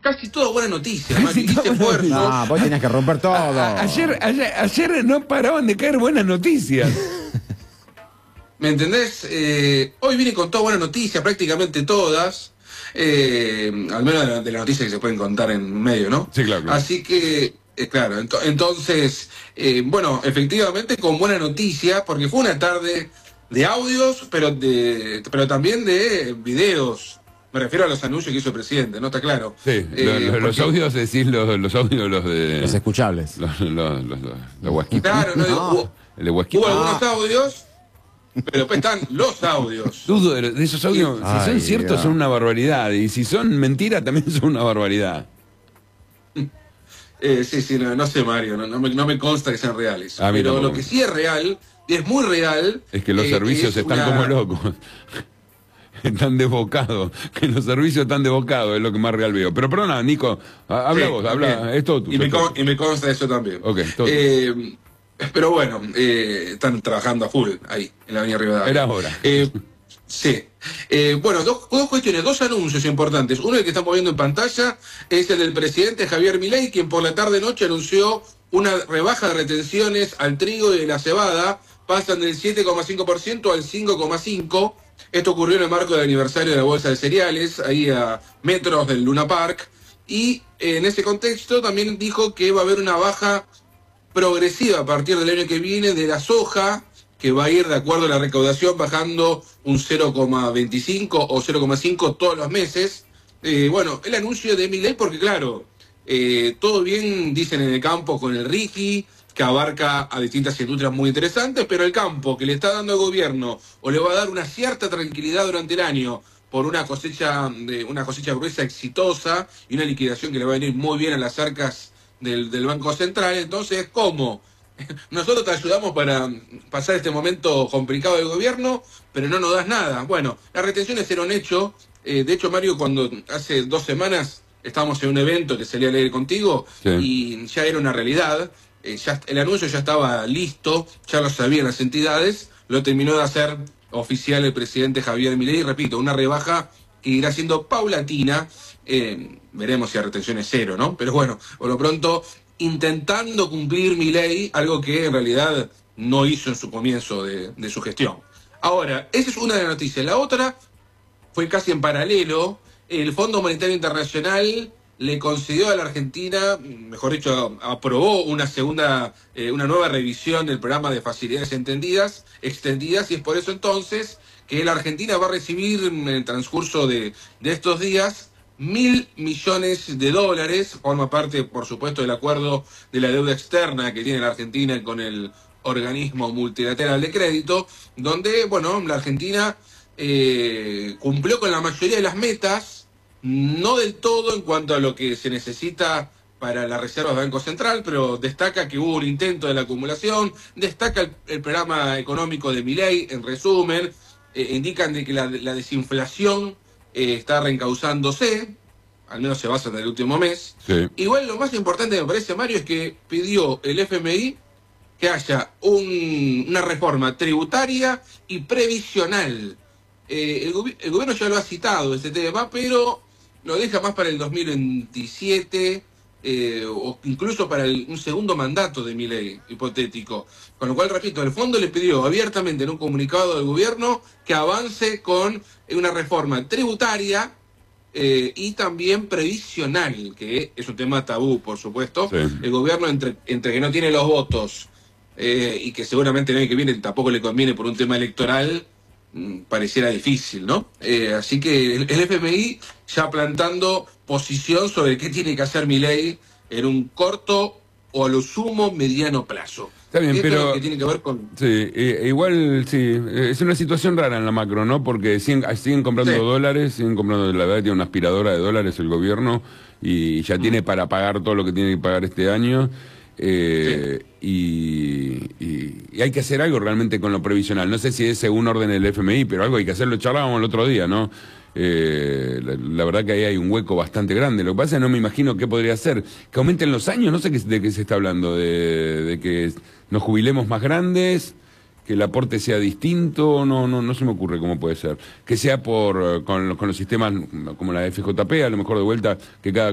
casi todo buena noticia, Mario, hice esfuerzo. No, vos tenías que romper todo. Ayer no paraban de caer buenas noticias. ¿Me entendés? Hoy vine con todas buenas noticias, prácticamente todas. Al menos de las noticias que se pueden contar en medio, ¿no? Sí, claro. Así que, claro, entonces, bueno, efectivamente con buena noticia, porque fue una tarde de audios, pero también de videos. Me refiero a los anuncios que hizo el presidente, ¿no? Está claro. Sí, los audios, decís los audios, los de... Los escuchables. Los Huasquitos. Claro, no, No. El de Huasquito. hubo algunos audios, pero después están los audios. Dudo de esos audios. Si Ay, son ciertos, Dios. son una barbaridad. Y si son mentiras, también son una barbaridad. Sí, no sé, Mario, no me consta que sean reales. A mí Pero tampoco. lo que sí es real, y es muy real... Es que los servicios es están como locos. Están desbocados. Que los servicios están desbocados, es lo que más real veo. Pero perdona, Nico, habla Sí, vos, habla. bien. Es todo tuyo. Y me consta eso también. Ok, todo pero bueno, están trabajando a full ahí, en la Avenida Rivadavia. Era hora. Sí. Bueno, dos cuestiones, dos anuncios importantes. Uno, el que estamos viendo en pantalla, es el del presidente Javier Milei, quien por la tarde-noche anunció una rebaja de retenciones al trigo y la cebada. Pasan del 7,5% al 5,5%. Esto ocurrió en el marco del aniversario de la Bolsa de Cereales, ahí a metros del Luna Park. Y en ese contexto también dijo que va a haber una baja progresiva a partir del año que viene de la soja, que va a ir de acuerdo a la recaudación bajando un 0,25 o 0,5 todos los meses. Bueno, el anuncio de Milei, porque claro, todo bien, dicen en el campo con el RIGI, que abarca a distintas industrias muy interesantes, pero el campo que le está dando el gobierno o le va a dar una cierta tranquilidad durante el año por una cosecha gruesa exitosa y una liquidación que le va a venir muy bien a las arcas del Banco Central. Entonces, ¿cómo? Nosotros te ayudamos para pasar este momento complicado del gobierno, pero no nos das nada. Bueno, las retenciones eran un hecho. De hecho, Mario, cuando hace 2 semanas estábamos en un evento que salía a leer contigo, sí, y ya era una realidad. El anuncio ya estaba listo, ya lo sabían las entidades, lo terminó de hacer oficial el presidente Javier Milei. Repito, una rebaja que irá siendo paulatina. Veremos si la retención es cero, ¿no? Pero bueno, por lo pronto, intentando cumplir Milei, algo que en realidad no hizo en su comienzo de su gestión. Ahora, esa es una de las noticias. La otra fue casi en paralelo. El Fondo Monetario Internacional le concedió a la Argentina, mejor dicho, aprobó una nueva revisión del programa de facilidades extendidas, y es por eso entonces que la Argentina va a recibir en el transcurso de estos días $1.000 millones, forma parte, por supuesto, del acuerdo de la deuda externa que tiene la Argentina con el organismo multilateral de crédito, donde, bueno, la Argentina cumplió con la mayoría de las metas, no del todo en cuanto a lo que se necesita para las reservas del Banco Central, pero destaca que hubo un intento de la acumulación, destaca el programa económico de Milei, en resumen, indican de que la desinflación está reencauzándose, al menos se basa en el último mes. sí. Igual lo más importante me parece, Mario, es que pidió el FMI que haya una reforma tributaria y previsional. El gobierno ya lo ha citado, este tema, pero lo deja más para el 2027, o incluso para un segundo mandato de Milei, hipotético. Con lo cual, repito, el fondo le pidió abiertamente en un comunicado del gobierno que avance con una reforma tributaria y también previsional, que es un tema tabú, por supuesto. Sí. El gobierno, entre que no tiene los votos y que seguramente el año que viene tampoco le conviene por un tema electoral, pareciera difícil, ¿no? Así que el FMI ya plantando posición sobre qué tiene que hacer Milei en un corto o a lo sumo mediano plazo. Está bien, Esto pero... es lo que tiene que ver con... Sí, igual sí, es una situación rara en la macro, ¿no? Porque siguen comprando Sí. dólares, siguen comprando, la verdad, tiene una aspiradora de dólares el gobierno y ya tiene para pagar todo lo que tiene que pagar este año. Y hay que hacer algo realmente con lo previsional. No sé si es según orden del FMI, pero algo hay que hacerlo. Charlábamos el otro día, ¿no? La verdad que ahí hay un hueco bastante grande. Lo que pasa es que no me imagino qué podría ser. Que aumenten los años, no sé de qué se está hablando. De que nos jubilemos más grandes, que el aporte sea distinto, no se me ocurre cómo puede ser. Que sea con los sistemas como la FJP, a lo mejor de vuelta, que cada